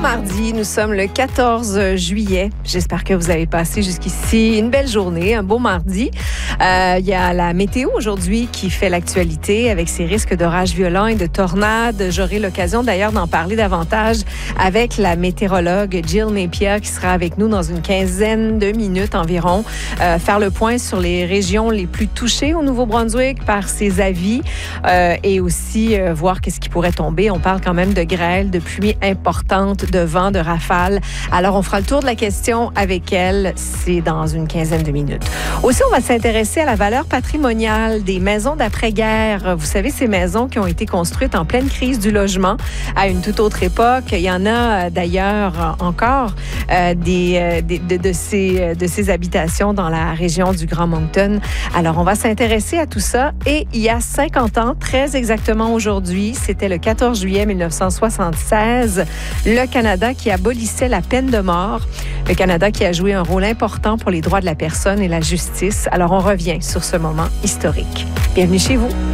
mardi, nous sommes le 14 juillet. J'espère que vous avez passé jusqu'ici une belle journée, un beau mardi. Il y a la météo aujourd'hui qui fait l'actualité avec ses risques d'orages violents et de tornades. J'aurai l'occasion d'ailleurs d'en parler davantage avec la météorologue Jill Napier qui sera avec nous dans une quinzaine de minutes environ. Faire le point sur les régions les plus touchées au Nouveau-Brunswick par ses avis et aussi voir qu'est-ce qui pourrait tomber. On parle quand même de grêle, de pluie importante, de vent, de rafales. Alors, on fera le tour de la question avec elle. C'est dans une quinzaine de minutes. Aussi, on va s'intéresser à la valeur patrimoniale des maisons d'après-guerre. Vous savez, ces maisons qui ont été construites en pleine crise du logement à une toute autre époque. Il y en a d'ailleurs encore de ces habitations dans la région du Grand Moncton. Alors, on va s'intéresser à tout ça. Et il y a 50 ans, très exactement aujourd'hui, c'était le 14 juillet 1976, le Canada qui abolissait la peine de mort. Le Canada qui a joué un rôle important pour les droits de la personne et la justice. Alors, on revient sur ce moment historique. Bienvenue chez vous.